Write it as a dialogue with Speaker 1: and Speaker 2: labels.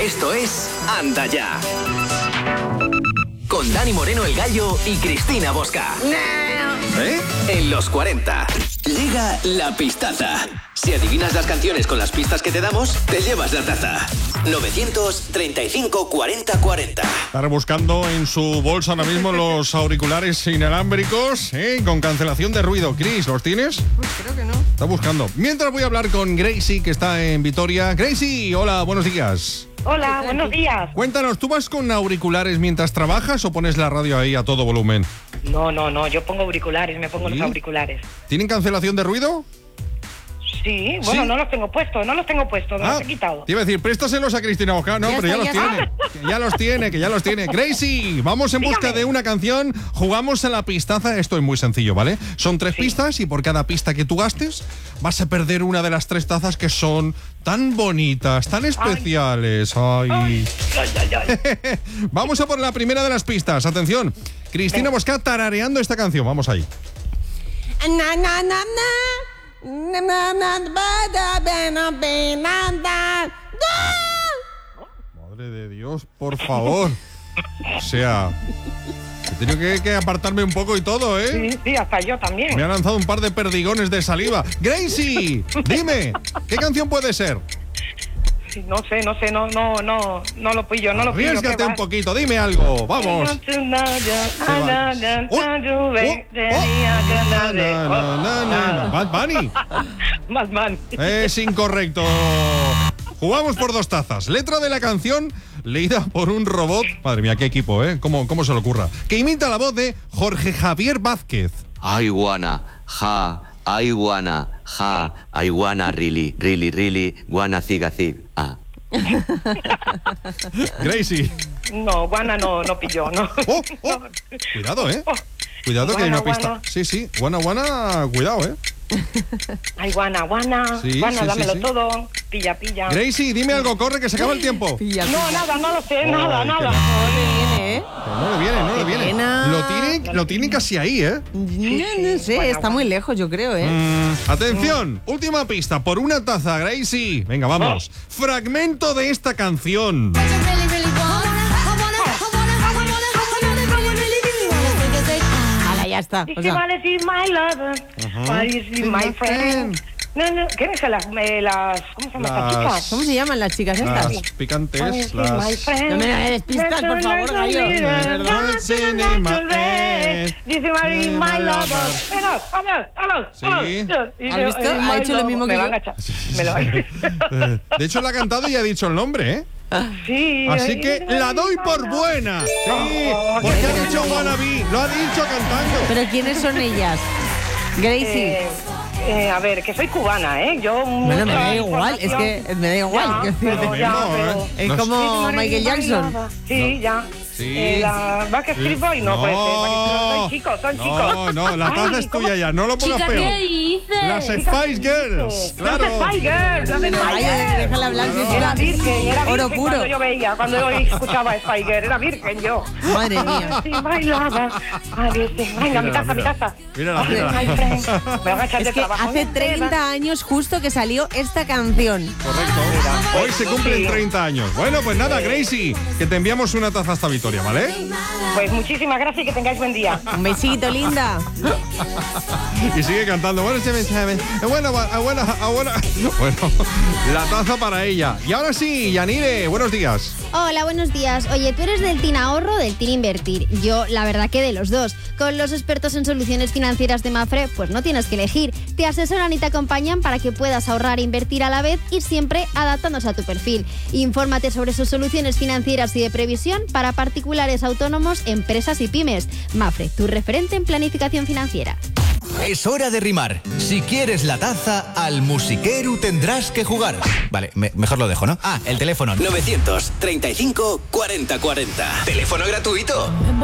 Speaker 1: Esto es Anda Ya. Con Dani Moreno el Gallo y Cristina Bosca. En los 40. Llega la pistaza. Si adivinas las canciones con las pistas que te damos, te llevas la taza. 935 40 40.
Speaker 2: Está rebuscando en su bolsa ahora mismo los auriculares inalámbricos, con cancelación de ruido. Chris, ¿los tienes?
Speaker 3: Pues creo que no.
Speaker 2: Está buscando. Mientras voy a hablar con Gracie, que está en Vitoria. Gracie, hola, buenos días.
Speaker 4: Hola, buenos días.
Speaker 2: Cuéntanos, ¿tú vas con auriculares mientras trabajas o pones la radio ahí a todo volumen?
Speaker 4: No, yo pongo auriculares, me pongo los auriculares.
Speaker 2: ¿Tienen cancelación de ruido?
Speaker 4: Sí, bueno,
Speaker 2: ¿Sí?
Speaker 4: no los tengo puestos, me los he quitado.
Speaker 2: Te iba a decir, préstaselos a Cristina Bosca. No,
Speaker 3: Ya
Speaker 2: pero
Speaker 3: está,
Speaker 2: ya los tiene. Que ya los tiene. Gracie, vamos en busca de una canción. Jugamos a la pistaza. Esto es muy sencillo, ¿vale? Son 3 pistas y por cada pista que tú gastes vas a perder una de las 3 tazas que son tan bonitas, tan especiales. Ay. Vamos a por la primera de las pistas. Atención, Cristina Bosca tarareando esta canción. Vamos ahí.
Speaker 3: Na, na, na, na.
Speaker 2: Madre de Dios, por favor. O sea, he tenido que apartarme un poco y todo, ¿eh?
Speaker 4: Sí, hasta yo también.
Speaker 2: Me ha lanzado un par de perdigones de saliva. Gracie, dime, ¿qué canción puede ser?
Speaker 4: No sé, no lo pillo, no lo pillo.
Speaker 2: Arriésgate un poquito, dime algo, vamos. Bad Bunny.
Speaker 4: Más man.
Speaker 2: Es incorrecto. Jugamos por 2 tazas. Letra de la canción leída por un robot. Madre mía, qué equipo, ¿eh? ¿Cómo se le ocurra? Que imita la voz de Jorge Javier Vázquez.
Speaker 5: I wanna, I wanna, I wanna really, wanna zig.
Speaker 2: Gracie.
Speaker 4: No, guana no pillo, no.
Speaker 2: Cuidado, ¿eh? Cuidado que hay una pista. Sí, guana, cuidado, ¿eh?
Speaker 4: Ay, guana,
Speaker 2: Sí,
Speaker 4: dámelo
Speaker 2: sí.
Speaker 4: todo. Pilla.
Speaker 2: Gracie, dime algo, corre, que se acaba el tiempo.
Speaker 4: No, nada, no lo sé, nada.
Speaker 3: No le viene, ¿eh?
Speaker 2: No le viene.
Speaker 3: Pena.
Speaker 2: Lo tiene casi ahí, ¿eh?
Speaker 3: No sé, está muy lejos, yo creo, ¿eh?
Speaker 2: Atención, última pista, por una taza, Gracie. Venga, vamos. Fragmento de esta canción.
Speaker 3: Hala, ya está. O sea,
Speaker 4: No, ¿qué es las ¿cómo se llaman estas chicas?
Speaker 3: ¿cómo se llaman las chicas estas?
Speaker 2: Las picantes,
Speaker 3: No me des pistas, por favor, Gallo.
Speaker 4: Dice my lover.
Speaker 2: Sí.
Speaker 3: ¿Has visto? Ha hecho lo mismo que yo.
Speaker 2: De hecho, la ha cantado y ha dicho el nombre, ¿eh?
Speaker 4: Sí.
Speaker 2: Así que la doy por buena. Sí, porque ha dicho wannabe, lo ha dicho cantando.
Speaker 3: Pero ¿quiénes son ellas? Gracie.
Speaker 4: A ver, que soy cubana, ¿eh? Yo
Speaker 3: Bueno, me da igual, es que me da igual. Es como Michael Jackson.
Speaker 4: Sí, ya.
Speaker 2: Sí.
Speaker 4: La Backstreet Boy no puede ser. Son chicos.
Speaker 2: No, la taza es tuya ya, no lo pongas
Speaker 6: Chica,
Speaker 2: peor.
Speaker 6: ¿qué dices?
Speaker 2: Las Spice Girls, claro.
Speaker 3: Déjala hablar, que es
Speaker 4: Era virgen
Speaker 3: oro puro.
Speaker 4: cuando yo escuchaba a Spiger, era virgen yo.
Speaker 3: Madre mía.
Speaker 4: Sí, bailaba. Venga, mi taza.
Speaker 2: Mírala.
Speaker 4: Me voy a echar
Speaker 3: Es
Speaker 4: de
Speaker 3: que
Speaker 4: trabajo.
Speaker 3: hace 30 años justo que salió esta canción.
Speaker 2: Correcto. Hoy se cumplen
Speaker 4: Sí.
Speaker 2: 30 años. Bueno, pues nada, Gracie, que te enviamos una taza hasta Vitoria, ¿vale?
Speaker 4: Pues muchísimas gracias y que tengáis buen día.
Speaker 3: Un besito, linda.
Speaker 2: Y sigue cantando. Bueno, la taza para ella. Y ahora sí, Yanire, buenos días.
Speaker 7: Hola, buenos días. Oye, ¿tú eres del Team Ahorro o del Team Invertir? Yo, la verdad que de los dos. Con los expertos en soluciones financieras de Mafre, pues no tienes que elegir. Te asesoran y te acompañan para que puedas ahorrar e invertir a la vez y siempre adaptándose a tu perfil. Infórmate sobre sus soluciones financieras y de previsión para particulares, autónomos, empresas y pymes. Mafre, tu referente en planificación financiera.
Speaker 1: Es hora de rimar. Si quieres la taza, al musiquero tendrás que jugar.
Speaker 8: Vale, mejor lo dejo, ¿no? El teléfono.
Speaker 1: 935 40 40. Teléfono gratuito.